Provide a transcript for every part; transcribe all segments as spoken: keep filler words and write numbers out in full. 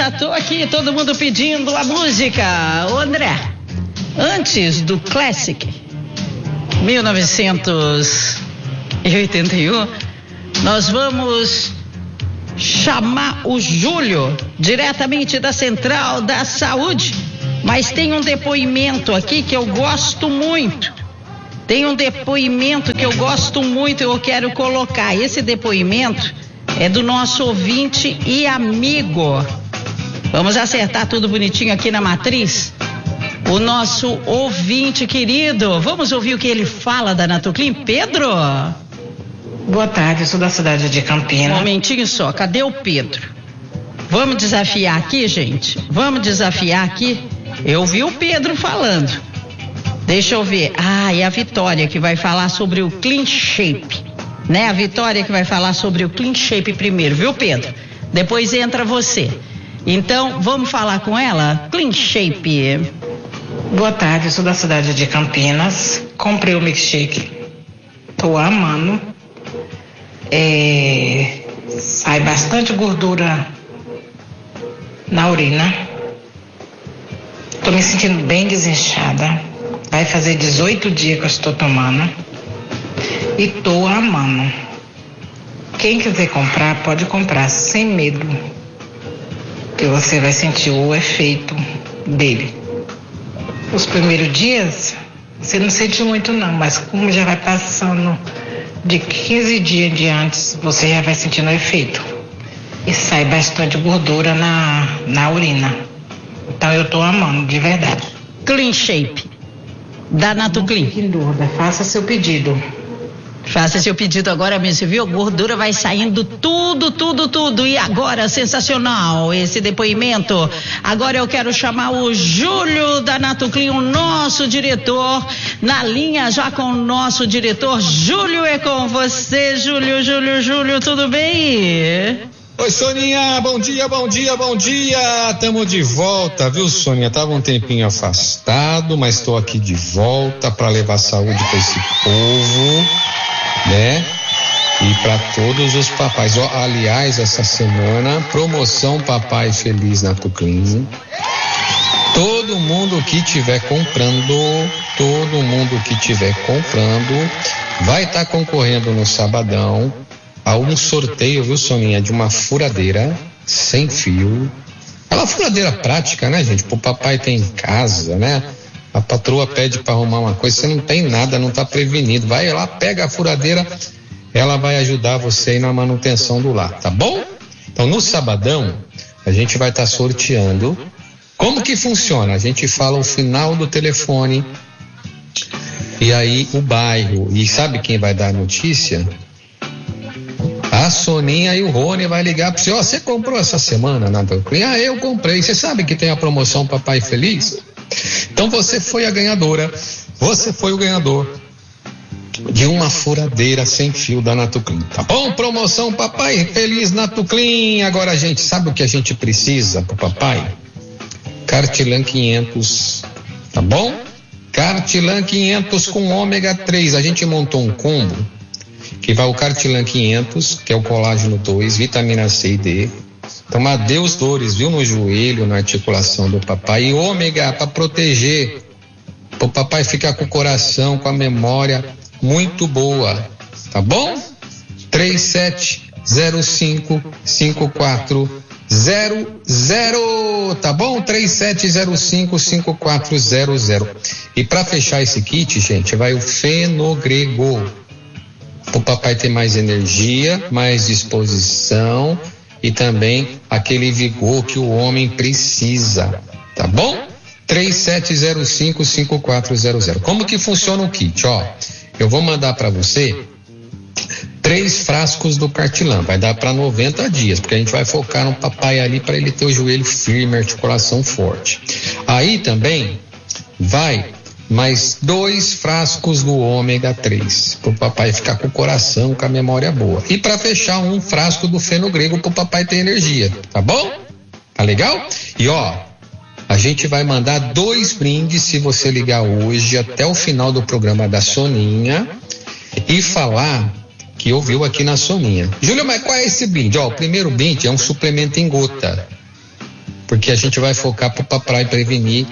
já tô aqui, todo mundo pedindo a música. Ô André, antes do Classic mil novecentos e oitenta e um, nós vamos chamar o Júlio diretamente da Central da Saúde, mas tem um depoimento aqui que eu gosto muito. Tem um depoimento que eu gosto muito, eu quero colocar. Esse depoimento é do nosso ouvinte e amigo. Vamos acertar tudo bonitinho aqui na matriz? O nosso ouvinte querido, vamos ouvir o que ele fala da Natuclean? Pedro? Boa tarde, eu sou da cidade de Campinas. Um momentinho só, cadê o Pedro? Vamos desafiar aqui, gente? Vamos desafiar aqui? Eu vi o Pedro falando. Deixa eu ver. Ah, é a Vitória que vai falar sobre o Clean Shape. Né? A Vitória que vai falar sobre o Clean Shape primeiro, viu, Pedro? Depois entra você. Então, vamos falar com ela? Clean Shape. Boa tarde, eu sou da cidade de Campinas. Comprei o milkshake. Tô amando. É... Sai bastante gordura na urina. Tô me sentindo bem desinchada. Vai fazer dezoito dias que eu estou tomando. E tô amando. Quem quiser comprar, pode comprar sem medo. Que você vai sentir o efeito dele. Os primeiros dias, você não sente muito não, mas como já vai passando de quinze dias diante, você já vai sentindo o efeito. E sai bastante gordura na, na urina. Então eu tô amando, de verdade. Clean Shape da Natuclean. Não fique em dúvida, faça seu pedido. Faça seu pedido agora mesmo, você viu? Gordura vai saindo tudo, tudo, tudo. E agora, sensacional esse depoimento. Agora eu quero chamar o Júlio da Natuclean, o nosso diretor, na linha já com o nosso diretor. Júlio, é com você, Júlio, Júlio, Júlio, tudo bem? Oi, Soninha, bom dia, bom dia, bom dia. Tamo de volta, viu, Soninha? Tava um tempinho afastado, mas estou aqui de volta para levar saúde para esse povo, né? E para todos os papais. Ó, aliás, essa semana, promoção Papai Feliz Natuclean. Todo mundo que tiver comprando, todo mundo que tiver comprando, vai estar tá concorrendo no sabadão a um sorteio, viu, Soninha, de uma furadeira sem fio. Aquela furadeira prática, né, gente? Pro papai ter em casa, né? A patroa pede para arrumar uma coisa, você não tem nada, não tá prevenido. Vai lá, pega a furadeira, ela vai ajudar você aí na manutenção do lar, tá bom? Então, no sabadão, a gente vai estar tá sorteando. Como que funciona? A gente fala o final do telefone e aí o bairro. E sabe quem vai dar a notícia? A Soninha e o Rony vai ligar para você. Ó, você comprou essa semana na Natuclean? Ah, eu comprei. Você sabe que tem a promoção Papai Feliz? Então você foi a ganhadora. Você foi o ganhador de uma furadeira sem fio da Natuclean, tá bom? Promoção Papai Feliz Natuclean. Agora, gente, sabe o que a gente precisa pro papai? Cartilan quinhentos, tá bom? Cartilan quinhentos com ômega três. A gente montou um combo que vai o Cartilan quinhentos, que é o colágeno dois, vitamina C e D. Então, adeus dores, viu, no joelho, na articulação do papai. E ômega para proteger, para o papai ficar com o coração, com a memória muito boa, tá bom? três sete zero cinco cinco quatro zero zero, tá bom? três sete zero cinco cinco quatro zero zero. E para fechar esse kit, gente, vai o Fenogrego. O papai ter mais energia, mais disposição e também aquele vigor que o homem precisa, tá bom? três sete zero cinco cinco quatro zero zero. Como que funciona o kit? Ó, eu vou mandar para você três frascos do Cartilan, vai dar para noventa dias, porque a gente vai focar no papai ali para ele ter o joelho firme, articulação forte. Aí também vai mais dois frascos do ômega três, pro papai ficar com o coração, com a memória boa. E para fechar, um frasco do Fenogrego pro papai ter energia, tá bom? Tá legal? E ó, a gente vai mandar dois brindes se você ligar hoje até o final do programa da Soninha e falar que ouviu aqui na Soninha. Júlio, mas qual é esse brinde? Ó, o primeiro brinde é um suplemento em gota. porque a gente vai focar pro papai prevenir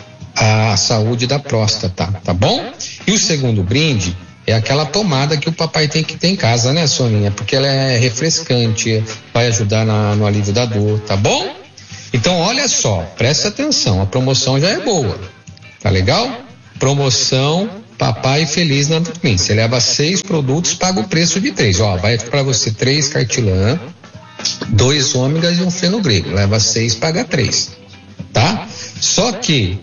a saúde da próstata, tá bom? E o segundo brinde é aquela pomada que o papai tem que ter em casa, né, Soninha? Porque ela é refrescante, vai ajudar na, no alívio da dor, tá bom? Então, olha só, presta atenção, a promoção já é boa, tá legal? Promoção Papai Feliz na Natoclean. Você leva seis produtos, paga o preço de três. Ó, vai para você três cartilã, dois ômegas e um fenogrego. Leva seis, paga três, tá? Só que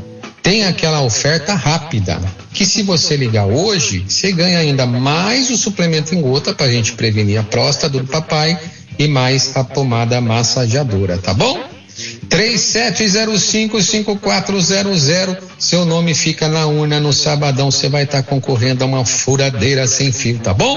tem aquela oferta rápida, que se você ligar hoje, você ganha ainda mais o suplemento em gota pra gente prevenir a próstata do papai e mais a pomada massageadora, tá bom? três sete zero cinco, cinco quatro zero zero, seu nome fica na urna no sabadão, você vai estar tá concorrendo a uma furadeira sem fio, tá bom?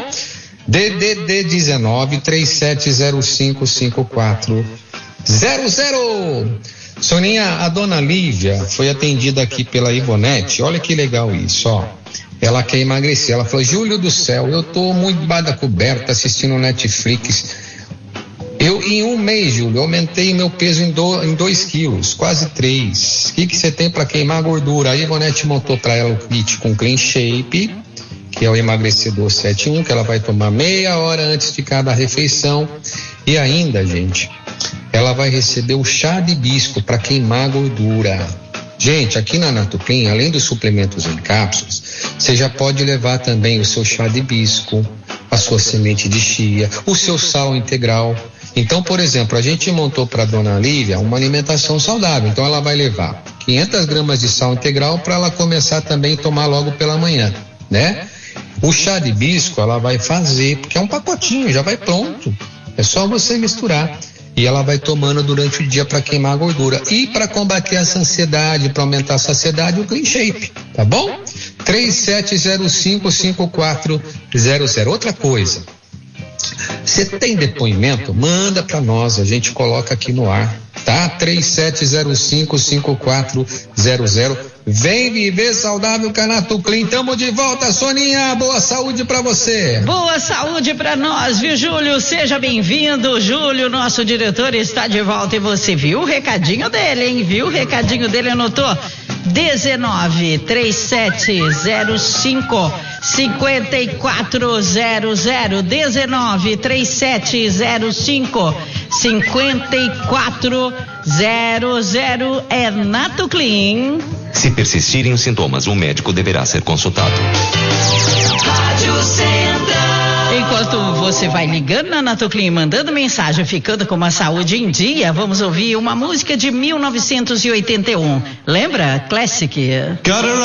D D D dezenove, três sete zero cinco, cinco quatro zero zero. Soninha, a dona Lívia foi atendida aqui pela Ivonete, olha que legal isso, ó. Ela quer emagrecer, ela falou, Júlio do céu, eu tô muito debaixo da coberta assistindo Netflix. Eu, em um mês, Júlio, aumentei meu peso em, do, em dois quilos, quase três. O que que você tem para queimar a gordura? A Ivonete montou para ela o kit com Clean Shape, que é o emagrecedor sete em um, que ela vai tomar meia hora antes de cada refeição. E ainda, gente, ela vai receber o chá de hibisco para queimar a gordura. Gente, aqui na Natoclean, além dos suplementos em cápsulas, você já pode levar também o seu chá de hibisco, a sua semente de chia, o seu sal integral. Então, por exemplo, a gente montou para a dona Lívia uma alimentação saudável. Então, ela vai levar quinhentas gramas de sal integral para ela começar também a tomar logo pela manhã, né? O chá de hibisco ela vai fazer, porque é um pacotinho, já vai pronto. É só você misturar. E ela vai tomando durante o dia para queimar a gordura. E para combater essa ansiedade, para aumentar a saciedade, o Clean Shape, tá bom? três sete zero cinco, cinco quatro zero zero. Outra coisa, você tem depoimento? Manda para nós, a gente coloca aqui no ar, tá? três sete zero cinco, cinco quatro zero zero. Vem viver saudável com a Natoclean. Tamo de volta, Soninha. Boa saúde pra você. Boa saúde pra nós, viu, Júlio? Seja bem-vindo, Júlio. Nosso diretor está de volta e você viu o recadinho dele, hein? Viu o recadinho dele? Anotou? dezenove, trinta e sete, zero cinco, cinquenta e quatro zero zero. dezenove, trinta e sete, zero cinco, cinquenta e quatro zero zero. É Natoclean. Se persistirem os sintomas, o médico deverá ser consultado. Rádio Central. Enquanto você vai ligando na Natoclean, mandando mensagem, ficando com uma saúde em dia, vamos ouvir uma música de mil novecentos e oitenta e um. Lembra? Classic.